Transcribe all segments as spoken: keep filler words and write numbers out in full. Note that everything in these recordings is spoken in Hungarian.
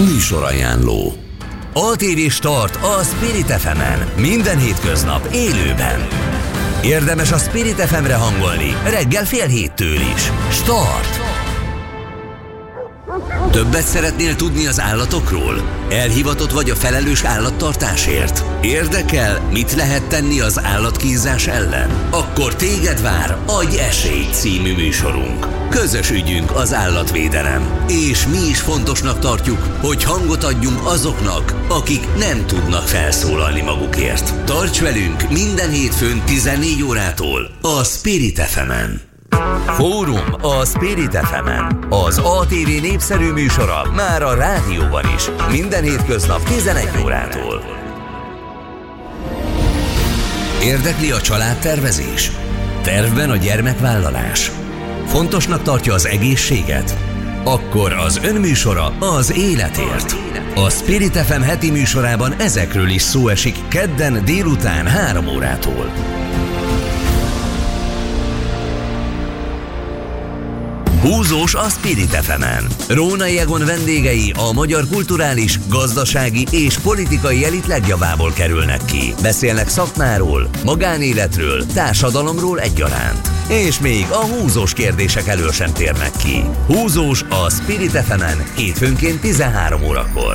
Műsorajánló. á té vé Start a Spirit ef emen. Minden hétköznap élőben. Érdemes a Spirit ef emre hangolni reggel fél héttől is. Start! Többet szeretnél tudni az állatokról? Elhivatott vagy a felelős állattartásért? Érdekel, mit lehet tenni az állatkínzás ellen? Akkor téged vár Adj esélyt című műsorunk. Közös ügyünk az állatvédelem, és mi is fontosnak tartjuk, hogy hangot adjunk azoknak, akik nem tudnak felszólalni magukért. Tarts velünk minden hétfőn tizennégy órától a Spirit ef emen. Fórum a Spirit ef emen. Az á té vé népszerű műsora már a rádióban is. Minden hétköznap tizenegy órától. Érdekli a családtervezés? Tervben a gyermekvállalás? Fontosnak tartja az egészséget? Akkor az önműsora az életért. A Spirit ef em heti műsorában ezekről is szó esik kedden délután három órától. Húzós a Spirit ef emen. Rónai Egon vendégei a magyar kulturális, gazdasági és politikai elit legjavából kerülnek ki. Beszélnek szakmáról, magánéletről, társadalomról egyaránt. És még a húzós kérdések elől sem térnek ki. Húzós a Spirit ef emen hétfőnként tizenhárom órakor.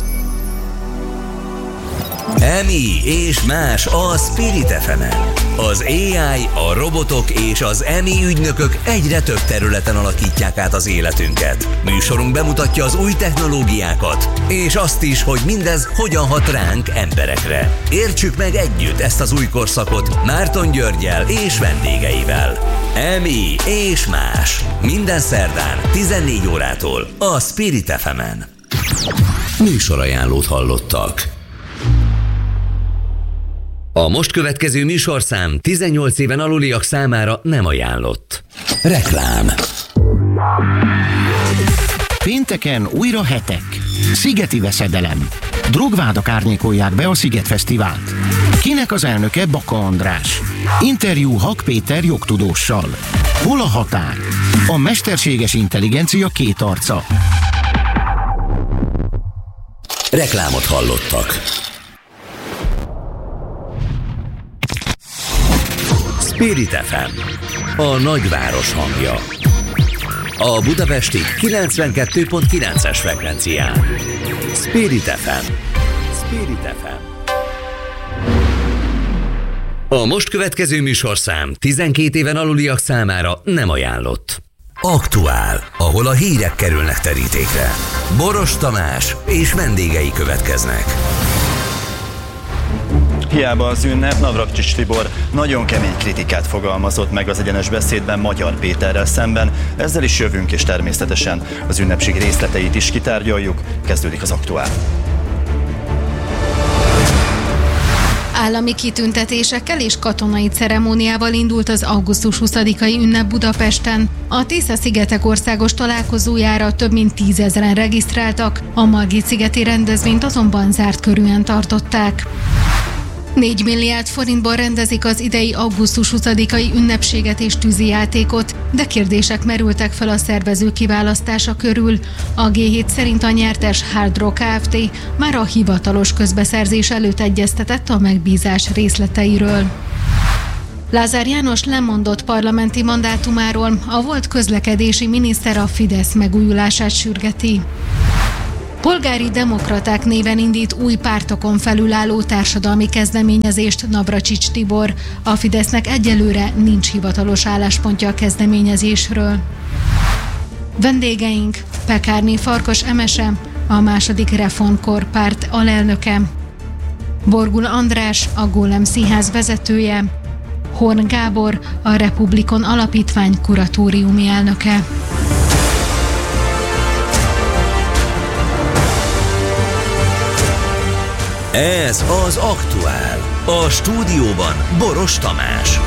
Emi és más a Spirit ef emen. Az á i, a robotok és az Emi ügynökök egyre több területen alakítják át az életünket. Műsorunk bemutatja az új technológiákat, és azt is, hogy mindez hogyan hat ránk emberekre. Értsük meg együtt ezt az új korszakot Márton Györggyel és vendégeivel. Emi és más. Minden szerdán tizennégy órától a Spirit ef emen. Műsorajánlót hallottak. A most következő műsorszám tizennyolc éven aluliak számára nem ajánlott. Reklám. Pénteken újra hetek. Szigeti veszedelem. Drogvádak árnyékolják be a Sziget Fesztivált. Kinek az elnöke Baka András? Interjú Hak Péter jogtudóssal. Hol a határ? A mesterséges intelligencia két arca. Reklámot hallottak. Spirit ef em, a nagyváros hangja. A budapesti kilencvenkettő pont kilences frekvencián. Spirit ef em. Spirit ef em. A most következő műsorszám tizenkét éven aluliak számára nem ajánlott. Aktuál, ahol a hírek kerülnek terítékre. Boros Tamás és vendégei következnek. Hiába az ünnep, Navracsics Tibor nagyon kemény kritikát fogalmazott meg az Egyenes Beszédben Magyar Péterrel szemben. Ezzel is jövünk, és természetesen az ünnepség részleteit is kitárgyaljuk. Kezdődik az Aktuál. Állami kitüntetésekkel és katonai ceremóniával indult az augusztus huszadikai ünnep Budapesten. A Tisza-szigetek országos találkozójára több mint tízezren regisztráltak, a Margit-szigeti rendezvényt azonban zárt körűen tartották. négy milliárd forintból rendezik az idei augusztus huszadikai ünnepséget és tűzijátékot, de kérdések merültek fel a szervező kiválasztása körül. A gé hét szerint a nyertes Hard Rock Kft. Már a hivatalos közbeszerzés előtt egyeztetett a megbízás részleteiről. Lázár János lemondott parlamenti mandátumáról, a volt közlekedési miniszter a Fidesz megújulását sürgeti. Polgári Demokraták néven indít új pártokon felülálló társadalmi kezdeményezést Navracsics Tibor. A Fidesznek egyelőre nincs hivatalos álláspontja a kezdeményezésről. Vendégeink: Pekárné Farkas Emese, a második Reformkor párt alelnöke, Borgul András, a Gólem Színház vezetője, Horn Gábor, a Republikon Alapítvány kuratóriumi elnöke. Ez az Aktuál. A stúdióban Boros Tamás.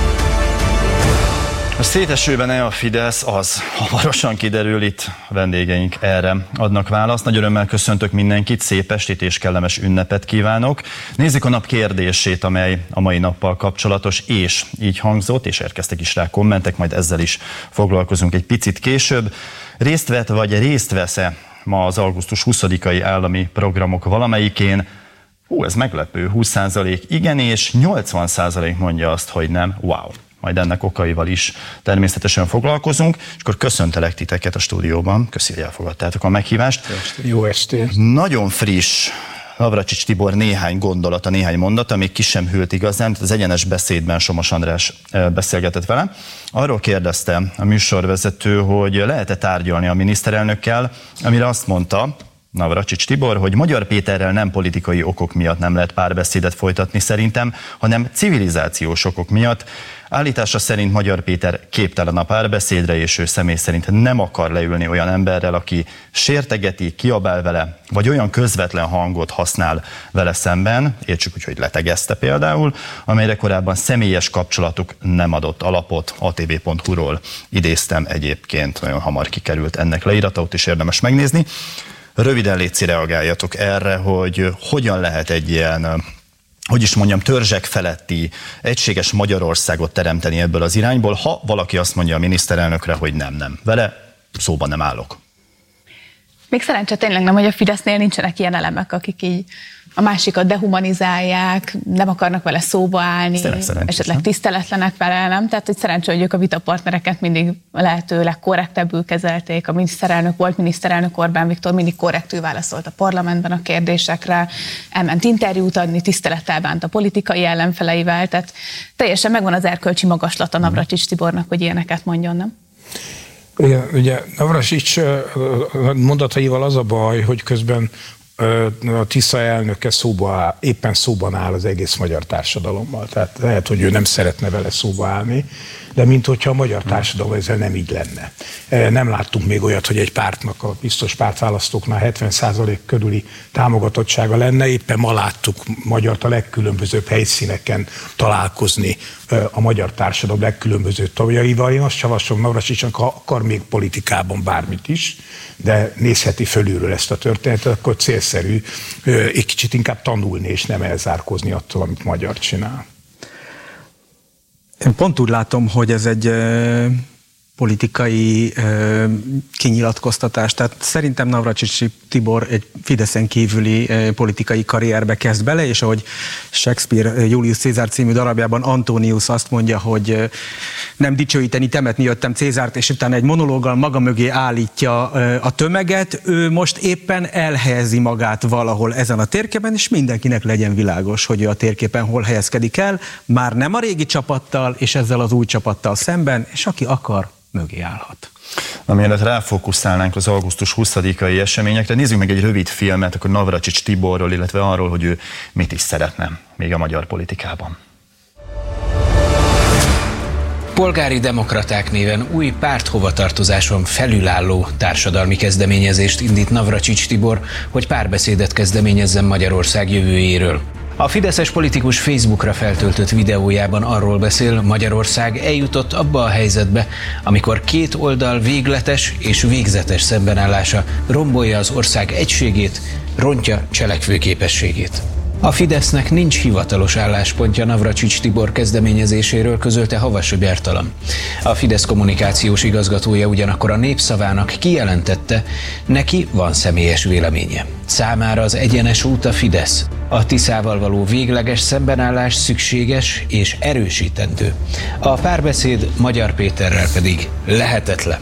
A szétesőben-e a Fidesz az? Hamarosan kiderül, itt a vendégeink erre adnak választ. Nagy örömmel köszöntök mindenkit, szép estét és kellemes ünnepet kívánok. Nézzük a nap kérdését, amely a mai nappal kapcsolatos, és így hangzott, és érkeztek is rá kommentek, majd ezzel is foglalkozunk egy picit később. Részt vett vagy részt vesz-e ma az augusztus huszadikai állami programok valamelyikén. Hú, ez meglepő, húsz százalék igen, és nyolcvan százalék mondja azt, hogy nem. Wow! Majd ennek okaival is természetesen foglalkozunk, és akkor köszöntelek titeket a stúdióban. Köszi, hogy elfogadtátok a meghívást. Jó estét! Nagyon friss Navracsics Tibor néhány gondolata, néhány mondata, még ki sem hűlt igazán, az egyenes beszédben Somos András beszélgetett vele. Arról kérdezte a műsorvezető, hogy lehet-e tárgyalni a miniszterelnökkel, amire azt mondta Navracsics Tibor, hogy Magyar Péterrel nem politikai okok miatt nem lehet párbeszédet folytatni szerintem, hanem civilizációs okok miatt. Állítása szerint Magyar Péter képtelen a párbeszédre, és ő személy szerint nem akar leülni olyan emberrel, aki sértegeti, kiabál vele, vagy olyan közvetlen hangot használ vele szemben, értsük úgy, hogy letegezte például, amelyre korábban személyes kapcsolatuk nem adott alapot. á té vé pont hú-ról idéztem egyébként, nagyon hamar kikerült ennek leírata, ott is érdemes megnézni. Röviden létszi, reagáljatok erre, hogy hogyan lehet egy ilyen, hogy is mondjam, törzsek feletti egységes Magyarországot teremteni ebből az irányból, ha valaki azt mondja a miniszterelnökre, hogy nem, nem. Vele szóban nem állok. Még szerencsé tényleg nem, hogy a Fidesznél nincsenek ilyen elemek, akik így a másikat dehumanizálják, nem akarnak vele szóba állni, esetleg tiszteletlenek vele, nem? Tehát, hogy szerencsé, hogy ők a vitapartnereket mindig lehetőleg korrektebbül kezelték. A miniszterelnök volt, miniszterelnök Orbán Viktor mindig korrektül válaszolt a parlamentben a kérdésekre, elment interjút adni, tisztelettel bánt a politikai ellenfeleivel, tehát teljesen megvan az erkölcsi magaslata Navracsics Tibornak, hogy ilyeneket mondjon, nem? Ugye, ugye Navracsics mondataival az a baj, hogy közben a Tisza elnöke szóba áll, éppen szóban áll az egész magyar társadalommal. Tehát lehet, hogy ő nem szeretne vele szóba állni, de mint hogyha a magyar társadalom ezzel nem így lenne. Nem láttunk még olyat, hogy egy pártnak, a biztos pártválasztóknál hetven százalék körüli támogatottsága lenne. Éppen ma láttuk magyart a legkülönbözőbb helyszíneken találkozni a magyar társadalom legkülönbözőbb tagjaival. Én azt javaslom Navracsicsnak, ha akar még politikában bármit is, de nézheti fölülről ezt a történetet, akkor célszerű egy kicsit inkább tanulni, és nem elzárkózni attól, amit magyar csinál. Én pont úgy látom, hogy ez egy ö, politikai ö, kinyilatkoztatás. Tehát szerintem Navracsics Tibor egy Fideszen kívüli ö, politikai karrierbe kezd bele, és ahogy Shakespeare Julius Cézár című darabjában Antonius azt mondja, hogy ö, nem dicsőíteni, temetni jöttem Cézárt, és utána egy monológgal maga mögé állítja ö, a tömeget, ő most éppen elhelyezi magát valahol ezen a térképen, és mindenkinek legyen világos, hogy ő a térképen hol helyezkedik el, már nem a régi csapattal, és ezzel az új csapattal szemben, és aki akar, mögé állhat. Na, mielőtt ráfókuszálnánk az augusztus huszadikai eseményekre, nézzük meg egy rövid filmet akkor Navracsics Tiborról, illetve arról, hogy ő mit is szeretne még a magyar politikában. Polgári Demokraták néven új párthovatartozáson felülálló társadalmi kezdeményezést indít Navracsics Tibor, hogy párbeszédet kezdeményezzen Magyarország jövőjéről. A fideszes politikus Facebookra feltöltött videójában arról beszél, Magyarország eljutott abba a helyzetbe, amikor két oldal végletes és végzetes szembenállása rombolja az ország egységét, rontja cselekvőképességét. A Fidesznek nincs hivatalos álláspontja Navracsics Tibor kezdeményezéséről, közölte Havasi Bertalan. A Fidesz kommunikációs igazgatója ugyanakkor a Népszavának kijelentette, neki van személyes véleménye. Számára az egyenes út a Fidesz. A Tiszával való végleges szembenállás szükséges és erősítendő. A párbeszéd Magyar Péterrel pedig lehetetlen.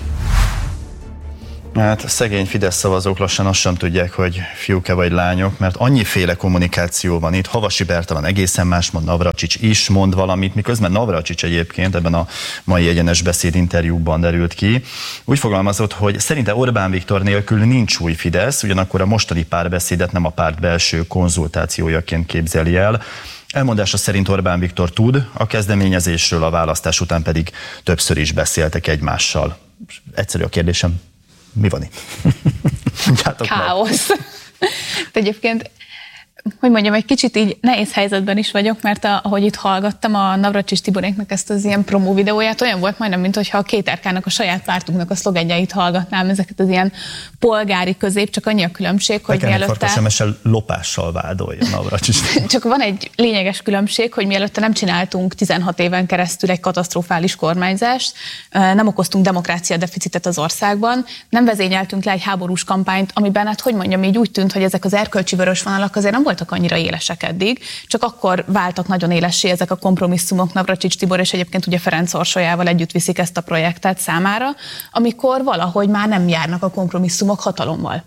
Hát szegény Fidesz szavazók lassan azt sem tudják, hogy fiúk-e vagy lányok, mert annyiféle kommunikáció van itt. Havasi Bertalan egészen más mond, Navracsics is mond valamit, miközben Navracsics egyébként ebben a mai egyenes beszéd interjúban derült ki. Úgy fogalmazott, hogy szerinte Orbán Viktor nélkül nincs új Fidesz, ugyanakkor a mostani párbeszédet nem a párt belső konzultációjaként képzeli el. Elmondása szerint Orbán Viktor tud a kezdeményezésről, a választás után pedig többször is beszéltek egymással. Egyszerű a kérdésem. Mi van itt? Káosz. Egyébként hogy mondjam, egy kicsit így nehéz helyzetben is vagyok, mert a, ahogy itt hallgattam a Navracsics Tiboréknak ezt az ilyen promó videóját, olyan volt majdnem, mintha a két er ká-nak a saját pártunknak a szlogenjeit hallgatnám, ezeket az ilyen polgári közép, csak annyi a különbség, hogy Nekem mielőtte... Nekem lopással vádolja Navracsics. Csak van egy lényeges különbség, hogy mielőtte nem csináltunk tizenhat éven keresztül egy katasztrofális kormányzást, nem okoztunk demokrácia deficitet az országban, nem vezényeltünk le egy háborús kampányt, amiben, hát hogy mondjam, így úgy tűnt, hogy ezek az erkölcsi vörös vonalak azért nem voltak annyira élesek eddig, csak akkor váltak nagyon élessé ezek a kompromisszumok. Navracsics Tibor és egyébként ugye Ferenc Orsolyával együtt viszik ezt a projektet számára, amikor valahogy már nem járnak a kompromisszumok hatalommal.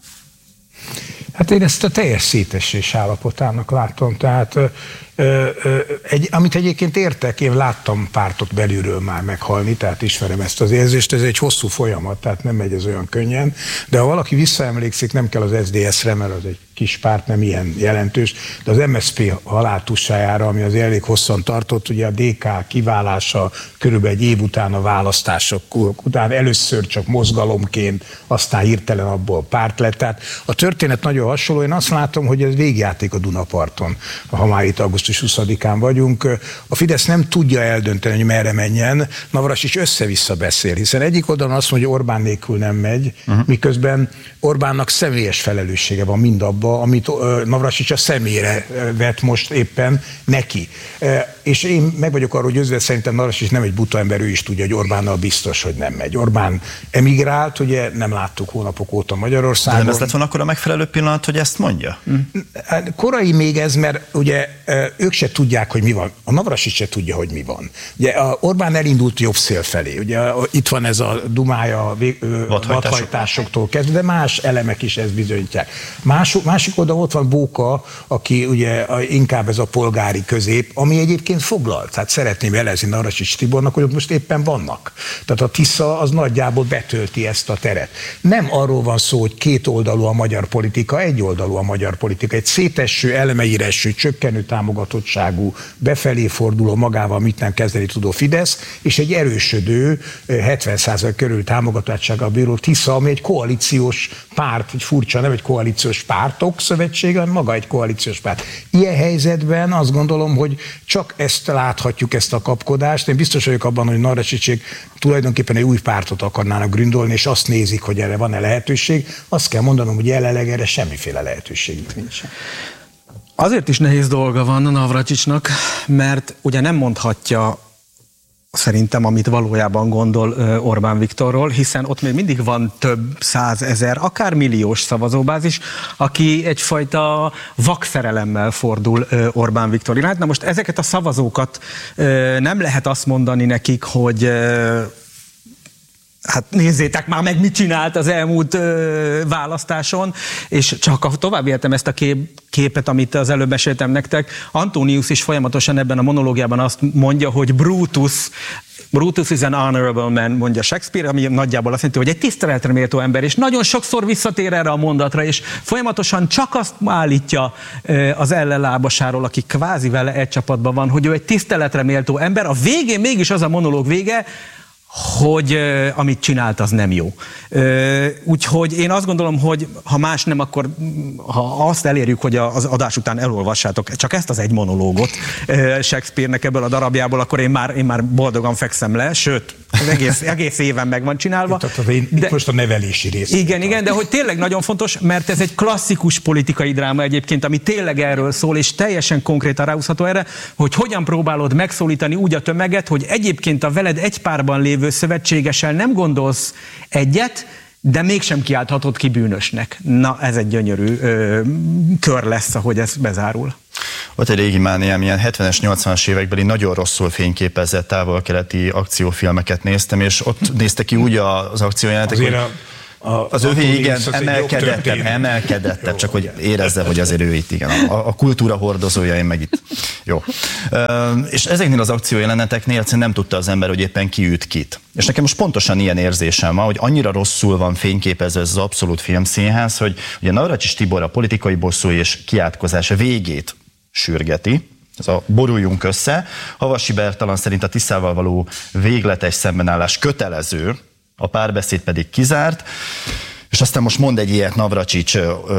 Hát én ezt a teljes szétesés állapotának látom, tehát ö, ö, egy, amit egyébként értek, én láttam pártot belülről már meghalni, tehát ismerem ezt az érzést, ez egy hosszú folyamat, tehát nem megy ez olyan könnyen, de ha valaki visszaemlékszik, nem kell az es zé dé es-re, mert az egy kis párt, nem ilyen jelentős, de az em es zé pé haláltussájára, ami az elég hosszan tartott, ugye a dé ká kiválása körülbelül egy év után a választások után, először csak mozgalomként, aztán hirtelen abból párt lett. Tehát a történet nagyon hasonló, én azt látom, hogy ez végjáték a Dunaparton, ha már itt augusztus huszadikán vagyunk. A Fidesz nem tudja eldönteni, hogy merre menjen, Navracsics össze-vissza beszél, hiszen egyik oldalon azt mondja, hogy Orbán nélkül nem megy, uh-huh. miközben Orbánnak személyes felelőssége van mindabban, amit Navracsics a személyre vett most éppen neki. És én meg vagyok arról győzve, szerintem Navracsics nem egy buta ember, ő is tudja, hogy Orbánnal biztos, hogy nem megy. Orbán emigrált, ugye nem láttuk hónapok óta Magyarországon. De nem ez lett volna akkor a megfelelő pillanat, hogy ezt mondja? Korai még ez, mert ugye ők se tudják, hogy mi van. A Navracsics se tudja, hogy mi van. Ugye a Orbán elindult jobb szél felé. Ugye itt van ez a dumája vadhajtásoktól kezdve, de más elemek is ezt bizonyítják. Más, másik oldalon ott van Bóka, aki ugye inkább ez a polgári közép, ami egyébként foglalt. Tehát szeretném jelezni Navracsics Tibornak, hogy ott most éppen vannak. Tehát a Tisza az nagyjából betölti ezt a teret. Nem arról van szó, hogy két oldalú a magyar politika, egy oldalú a magyar politika. Egy széteső, elemeire eső, csökkenő támogatottságú, befelé forduló, magával mit nem kezdeni tudó Fidesz, és egy erősödő, hetven százalék körül támogatottsággal bíró Tisza, ami egy koalíciós párt, egy furcsa, nem egy koalíciós pártok szövetsége, hanem maga egy koalíciós párt. Ilyen helyzetben azt gondolom, hogy csak ezt láthatjuk, ezt a kapkodást. Én biztos vagyok abban, hogy Navracsicsik tulajdonképpen egy új pártot akarnának gründolni, és azt nézik, hogy erre van-e lehetőség. Azt kell mondanom, hogy jelenleg erre semmiféle lehetőségük nincs. Azért is nehéz dolga van a Navracsicsnak, mert ugye nem mondhatja szerintem, amit valójában gondol Orbán Viktorról, hiszen ott még mindig van több százezer, akár milliós szavazóbázis, aki egyfajta vakszerelemmel fordul Orbán Viktor iránt. Na most ezeket a szavazókat nem lehet azt mondani nekik, hogy hát nézzétek már meg, mit csinált az elmúlt ö, választáson, és csak tovább éltem ezt a kép, képet, amit az előbb meséltem nektek. Antonius is folyamatosan ebben a monológiában azt mondja, hogy Brutus, Brutus is an honorable man, mondja Shakespeare, ami nagyjából azt jelenti, hogy egy tiszteletre méltó ember, és nagyon sokszor visszatér erre a mondatra, és folyamatosan csak azt állítja az ellenlábasáról, aki kvázi vele egy csapatban van, hogy ő egy tiszteletre méltó ember. A végén mégis az a monológ vége, hogy uh, amit csinált, az nem jó. Uh, úgyhogy én azt gondolom, hogy ha más nem, akkor ha azt elérjük, hogy az adás után elolvassátok csak ezt az egy monológot uh, Shakespeare-nek ebből a darabjából, akkor én már, én már boldogan fekszem le, sőt, az egész, egész éven meg van csinálva. Itt, én, de, itt most a nevelési rész. Igen, igen, de hogy tényleg nagyon fontos, mert ez egy klasszikus politikai dráma egyébként, ami tényleg erről szól, és teljesen konkrétan ráhúzható erre, hogy hogyan próbálod megszólítani úgy a tömeget, hogy egyébként a veled egy párban lévő szövetségessel nem gondolsz egyet, de mégsem kiálthatod ki bűnösnek. Na, ez egy gyönyörű ö, kör lesz, ahogy ez bezárul. Volt egy régi mániám, ilyen hetvenes, nyolcvanas évekbeli nagyon rosszul fényképezett távol-keleti akciófilmeket néztem, és ott nézte ki úgy az akciójelenetek, hogy a, a, az övé igen, emelkedettebb, emelkedettebb, csak hogy érezze, hogy azért ő itt, igen, a, a kultúra hordozója, én meg itt. Jó. És ezeknél az akciójeleneteknél egyszerűen nem tudta az ember, hogy éppen ki üt kit. És nekem most pontosan ilyen érzésem van, hogy annyira rosszul van fényképezve ez az abszolút filmszínház, hogy ugye Navracsics Tibor a politikai bosszú és kiátkozás végét sürgeti, ez a boruljunk össze. Havasi Bertalan szerint a Tiszával való végletes szembenállás kötelező, a párbeszéd pedig kizárt. És aztán most mond egy ilyet Navracsics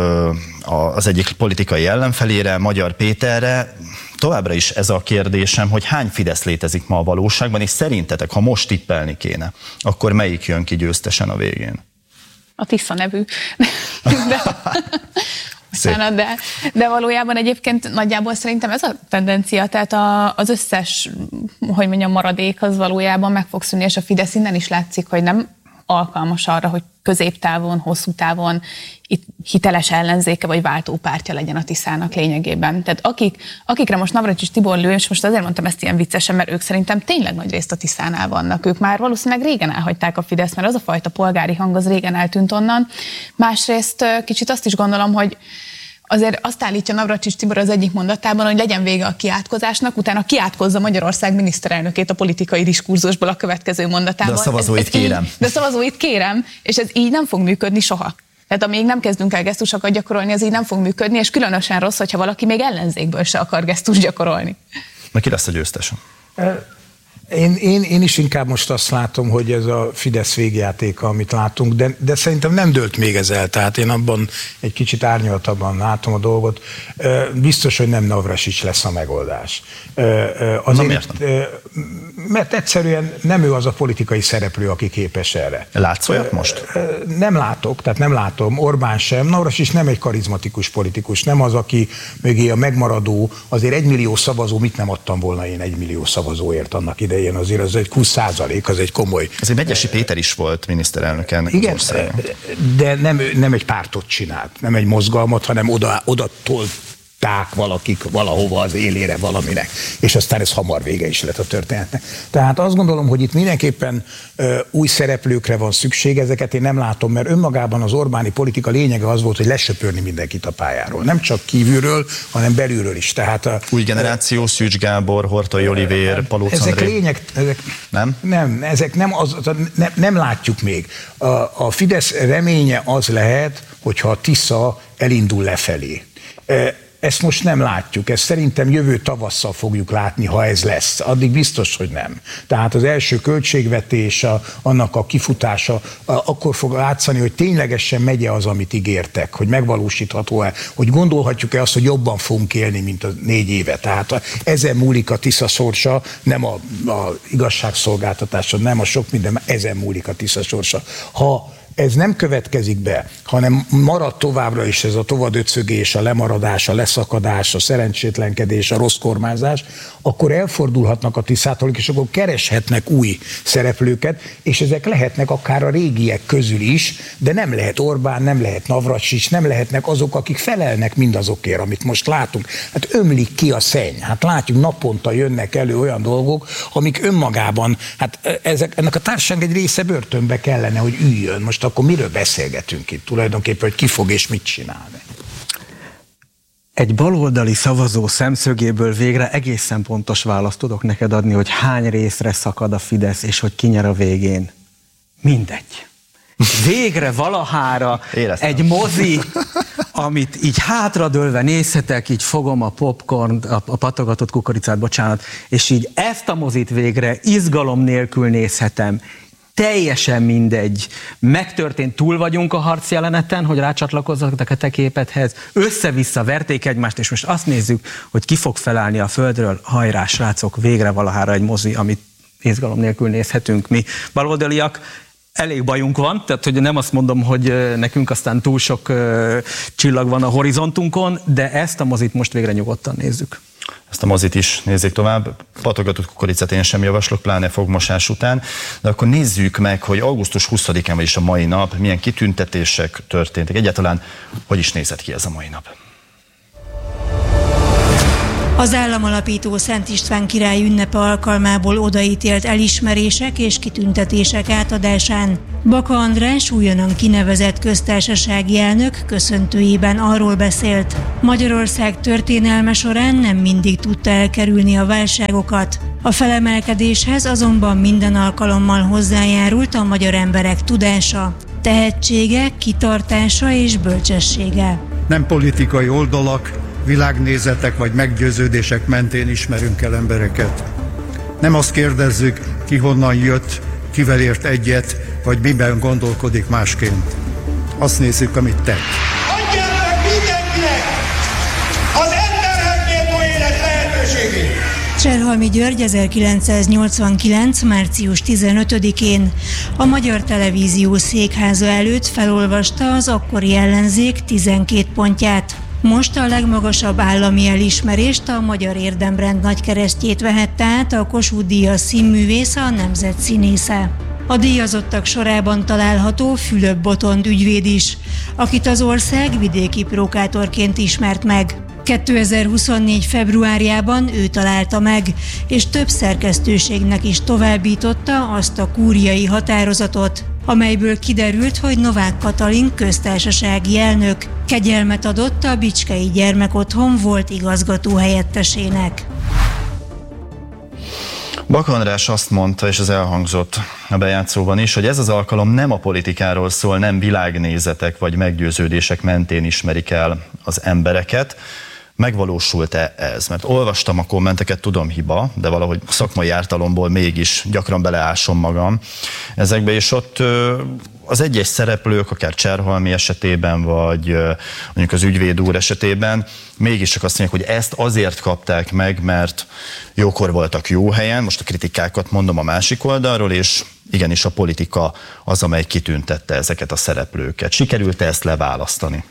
az egyik politikai ellenfelére, Magyar Péterre. Továbbra is ez a kérdésem, hogy hány Fidesz létezik ma a valóságban, és szerintetek, ha most tippelni kéne, akkor melyik jön ki győztesen a végén? A Tisza nevű. De, bocsánat, de, de valójában egyébként nagyjából szerintem ez a tendencia, tehát a, az összes, hogy mondjam, maradék az valójában meg fog szűnni, és a Fidesz innen is látszik, hogy nem alkalmas arra, hogy középtávon, hosszú távon itt hiteles ellenzéke vagy váltópártya legyen a Tiszának lényegében. Tehát akik, akikre most Navracsics Tibor lő, és most azért mondtam ezt ilyen viccesen, mert ők szerintem tényleg nagy részt a Tiszánál vannak. Ők már valószínűleg régen elhagyták a Fidesz, mert az a fajta polgári hang az régen eltűnt onnan. Másrészt kicsit azt is gondolom, hogy azért azt állítja Navracsics Tibor az egyik mondatában, hogy legyen vége a kiátkozásnak, utána kiátkozza Magyarország miniszterelnökét a politikai diskurzusból a következő mondatában. De a szavazóit ez, ez kérem. Így, de a szavazóit kérem, és ez így nem fog működni soha. Tehát amíg nem kezdünk el gesztusokat gyakorolni, az így nem fog működni, és különösen rossz, hogyha valaki még ellenzékből se akar gesztus gyakorolni. Na ki lesz a győztesem? Én, én, én is inkább most azt látom, hogy ez a Fidesz végjátéka, amit látunk, de, de szerintem nem dőlt még ez el, tehát én abban egy kicsit árnyaltabban látom a dolgot. Biztos, hogy nem Navracsics lesz a megoldás. Azért, Na miért nem? Mert egyszerűen nem ő az a politikai szereplő, aki képes erre. Látsz olyat most? Nem látok, tehát nem látom, Orbán sem. Navracsics nem egy karizmatikus politikus, nem az, aki mögé a megmaradó, azért egymillió szavazó, mit nem adtam volna én egymillió szavazóért annak idején, azért az egy húsz százalék, az egy komoly. Azért Megyesi Péter is volt miniszterelnök ennek az országban. De nem, nem egy pártot csinált, nem egy mozgalmat, hanem oda, oda tolt valakik valahova az élére valaminek, és aztán ez hamar vége is lett a történetnek. Tehát azt gondolom, hogy itt mindenképpen ö, új szereplőkre van szükség, ezeket én nem látom, mert önmagában az Orbáni politika lényege az volt, hogy lesöpörni mindenkit a pályáról. Nem csak kívülről, hanem belülről is. Tehát a, új generáció, Szűcs Gábor, Horthy Olivér, Palóc André. Ezek lényeg, ezek, nem? Nem, ezek nem, az, nem, nem látjuk még. A, a Fidesz reménye az lehet, hogyha a Tisza elindul lefelé. Ezt most nem látjuk, ezt szerintem jövő tavasszal fogjuk látni, ha ez lesz. Addig biztos, hogy nem. Tehát az első költségvetés, a, annak a kifutása, a, akkor fog látszani, hogy ténylegesen megye az, amit ígértek, hogy megvalósítható-e, hogy gondolhatjuk-e azt, hogy jobban fogunk élni, mint a négy éve. Tehát ezen múlik a Tisza sorsa, nem a, a igazságszolgáltatása, nem a sok minden, ezen múlik a Tisza sorsa. Ha ez nem következik be, hanem marad továbbra is ez a tovadöcögés, a lemaradás, a leszakadás, a szerencsétlenkedés, a rossz kormányzás, akkor elfordulhatnak a Tiszától, és akkor kereshetnek új szereplőket, és ezek lehetnek akár a régiek közül is, de nem lehet Orbán, nem lehet Navracsics, nem lehetnek azok, akik felelnek mindazokért, amit most látunk. Hát ömlik ki a szenny. Hát látjuk, naponta jönnek elő olyan dolgok, amik önmagában, hát ezek, ennek a társaság egy része börtönbe kellene, hogy üljön. Most akkor miről beszélgetünk itt tulajdonképpen, hogy ki fog és mit csinálni? Egy baloldali szavazó szemszögéből végre egészen pontos választ tudok neked adni, hogy hány részre szakad a Fidesz, és hogy ki nyer a végén. Mindegy. Végre valahára Éreztem. Egy mozi, amit így hátradőlve nézhetek, így fogom a popcorn, a, a patogatott kukoricát, bocsánat, és így ezt a mozit végre izgalom nélkül nézhetem. Teljesen mindegy. Megtörtént, túl vagyunk a harc jeleneten, hogy rácsatlakozzatok a te képedhez. Össze-vissza verték egymást, és most azt nézzük, hogy ki fog felállni a földről. Hajrá, srácok, végre valahára egy mozi, amit izgalom nélkül nézhetünk mi. Baloldaliak, elég bajunk van, tehát hogy nem azt mondom, hogy nekünk aztán túl sok uh, csillag van a horizontunkon, de ezt a mozit most végre nyugodtan nézzük. Ezt a mozit is nézzék tovább. Patogatott kukoricát én sem javaslok, pláne fogmosás után. De akkor nézzük meg, hogy augusztus huszadikán, vagyis a mai nap, milyen kitüntetések történtek. Egyáltalán hogy is nézett ki ez a mai nap? Az államalapító Szent István király ünnepe alkalmából odaítélt elismerések és kitüntetések átadásán Baka András újonnan kinevezett köztársasági elnök köszöntőjében arról beszélt, Magyarország történelme során nem mindig tudta elkerülni a válságokat. A felemelkedéshez azonban minden alkalommal hozzájárult a magyar emberek tudása, tehetsége, kitartása és bölcsessége. Nem politikai oldalak, világnézetek vagy meggyőződések mentén ismerünk el embereket. Nem azt kérdezzük, ki honnan jött, kivel ért egyet, vagy miben gondolkodik másként. azt nézzük, amit tett. Adják meg mindenkinek az emberhez méltó élet lehetőségét! Cserhalmi György ezerkilencszáznyolcvankilenc. március tizenötödikén a Magyar Televízió székháza előtt felolvasta az akkori ellenzék tizenkét pontját. Most a legmagasabb állami elismerést, a Magyar Érdemrend nagykeresztjét vehette át a Kossuth-díjas színművész, a nemzet színésze. A díjazottak sorában található Fülöp Botond ügyvéd is, akit az ország vidéki prokátorként ismert meg. kétezer-huszonnégy. februárjában ő találta meg, és több szerkesztőségnek is továbbította azt a kúriai határozatot, amelyből kiderült, hogy Novák Katalin köztársasági elnök kegyelmet adott a Bicskei Gyermekotthon volt igazgató helyettesének. Baka András azt mondta, és ez elhangzott a bejátszóban is, hogy ez az alkalom nem a politikáról szól, nem világnézetek vagy meggyőződések mentén ismerik el az embereket. Megvalósult-e ez? Mert olvastam a kommenteket, tudom, hiba, de valahogy szakmai ártalomból mégis gyakran beleásom magam ezekbe, és ott az egyes szereplők, akár Cserhalmi esetében, vagy mondjuk az ügyvéd úr esetében mégis csak azt mondják, hogy ezt azért kapták meg, mert jókor voltak jó helyen, most a kritikákat mondom a másik oldalról, és igenis a politika az, amely kitüntette ezeket a szereplőket. Sikerült-e ezt leválasztani?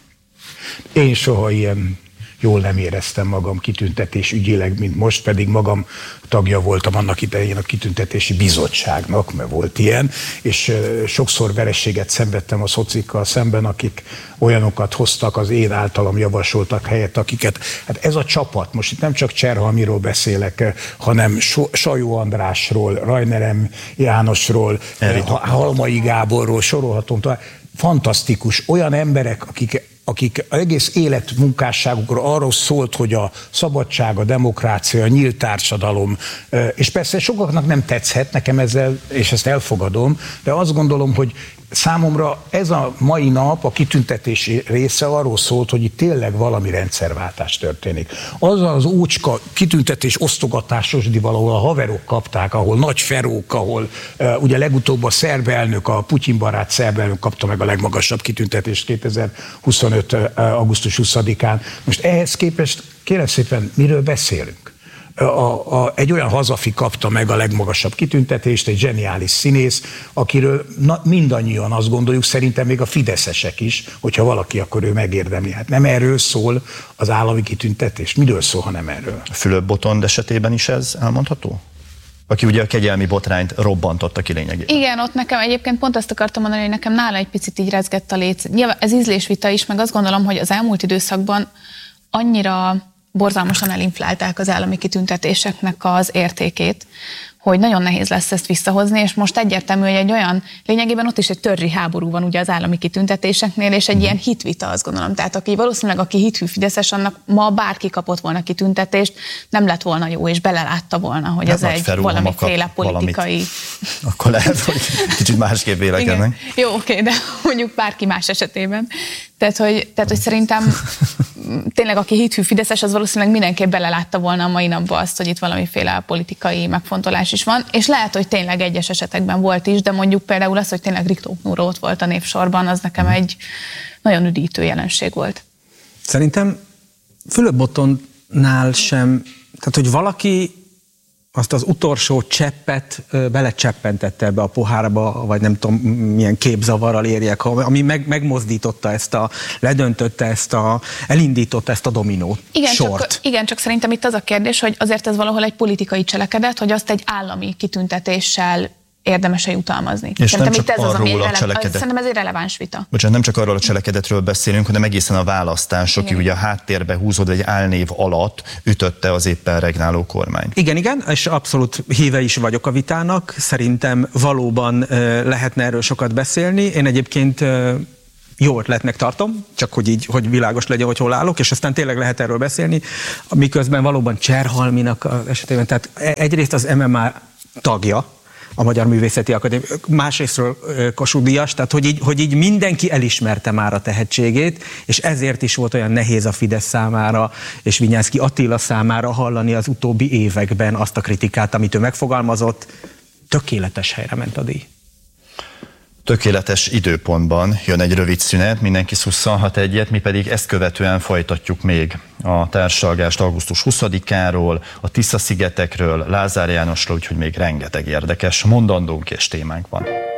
Én soha ilyen jól nem éreztem magam kitüntetés ügyileg, mint most, pedig magam tagja voltam annak idején a kitüntetési bizottságnak, mert volt ilyen, és sokszor vereséget szenvedtem a szocikkal szemben, akik olyanokat hoztak az én általam javasoltak helyett, akiket, hát ez a csapat, most itt nem csak Cserhalmiról beszélek, hanem Sajó Andrásról, Rajnerem Jánosról, Halmai Gáborról, sorolhatom tovább, fantasztikus, olyan emberek, akik akik egész életmunkásságukra arról szólt, hogy a szabadság, a demokrácia, a nyílt társadalom, és persze sokaknak nem tetszhet nekem ezzel, és ezt elfogadom, de azt gondolom, hogy számomra ez a mai nap, a kitüntetési része arról szólt, hogy itt tényleg valami rendszerváltás történik. Az az ócska kitüntetés osztogatásosdi valahol a haverok kapták, ahol nagy ferók, ahol uh, ugye legutóbb a szerb elnök, a Putyin barát szerb elnök kapta meg a legmagasabb kitüntetést kétezer-huszonöt. Uh, augusztus huszadikán. Most ehhez képest kérem szépen, miről beszélünk? A, a, egy olyan hazafi kapta meg a legmagasabb kitüntetést, egy zseniális színész, akiről na, mindannyian azt gondoljuk, szerintem még a fideszesek is, hogyha valaki, akkor ő megérdemli. Hát nem erről szól az állami kitüntetés. Miről szól, ha nem erről? Fülöp Botond esetében is ez elmondható? Aki ugye a kegyelmi botrányt robbantotta ki lényegében. Igen, ott nekem egyébként pont azt akartam mondani, hogy nekem nála egy picit így rezgett a léc. Nyilván ez ízlésvita is, meg azt gondolom, hogy az elmúlt időszakban annyira borzalmasan elinflálták az állami kitüntetéseknek az értékét, hogy nagyon nehéz lesz ezt visszahozni, és most egyértelmű, hogy egy olyan, lényegében ott is egy törzsi háború van ugye az állami kitüntetéseknél, és egy mm. ilyen hitvita, azt gondolom. Tehát aki valószínűleg, aki hithű fideszes, annak ma bárki kapott volna kitüntetést, nem lett volna jó, és belelátta volna, hogy ez egy valamiféle politikai... Valamit. Akkor lehet, hogy kicsit másképp vélekednek. Jó, oké, de mondjuk bárki más esetében. Tehát, hogy, tehát, hogy szerintem tényleg, aki hithű fideszes, az valószínűleg mindenképp belelátta volna a mai napban azt, hogy itt valamiféle politikai megfontolás is van, és lehet, hogy tényleg egyes esetekben volt is, de mondjuk például az, hogy tényleg Richthofen úr ott volt a névsorban, az nekem egy nagyon üdítő jelenség volt. Szerintem Fülöp Botondnál sem, tehát hogy valaki azt az utolsó cseppet belecseppentette ebbe a pohárba, vagy nem tudom, milyen képzavarral érjek, ami meg, megmozdította ezt a, ledöntötte ezt a, elindította ezt a dominó igen, sort. Csak, igen, csak szerintem itt az a kérdés, hogy azért ez valahol egy politikai cselekedet, hogy azt egy állami kitüntetéssel érdemes jutalmazni. És szerintem nem csak ez az, arról a rele- cselekedet. Szerintem ez egy releváns vita. Bocsánat, nem csak arról a cselekedetről beszélünk, hanem egészen a választások, aki ugye a háttérbe húzódva egy álnév alatt ütötte az éppen regnáló kormány. Igen, igen, és abszolút híve is vagyok a vitának. Szerintem valóban uh, lehetne erről sokat beszélni. Én egyébként uh, jó ötletnek tartom, csak hogy így, hogy világos legyen, hogy hol állok, és aztán tényleg lehet erről beszélni, miközben valóban Cserhalminak az esetében, tehát egyrészt az em em á tagja, a Magyar Művészeti Akadémia, másrésztről Kossuth-díjas, tehát hogy így, hogy így mindenki elismerte már a tehetségét, és ezért is volt olyan nehéz a Fidesz számára, és Vinyánszky Attila számára hallani az utóbbi években azt a kritikát, amit ő megfogalmazott, tökéletes helyre ment a díj. Tökéletes időpontban jön egy rövid szünet, mindenki szusszanhat egyet, mi pedig ezt követően folytatjuk még a társalgást augusztus huszadikáról, a Tisza-szigetekről, Lázár Jánosról, úgyhogy még rengeteg érdekes mondandónk és témánk van.